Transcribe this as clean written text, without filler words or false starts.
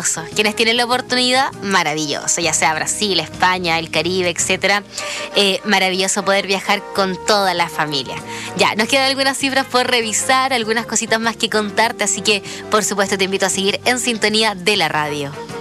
maravilloso. Quienes tienen la oportunidad, maravilloso. Ya sea Brasil, España, el Caribe, etcétera. Maravilloso poder viajar con toda la familia. Ya, nos quedan algunas cifras por revisar, algunas cositas más que contarte, así que por supuesto te invito a seguir en sintonía de la radio.